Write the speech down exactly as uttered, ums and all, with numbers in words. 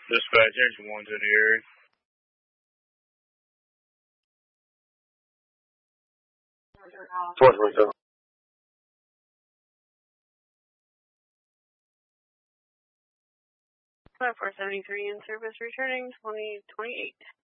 Dispatch, engine one to the area. four twenty-seven. four seventy-three in service returning twenty twenty-eight.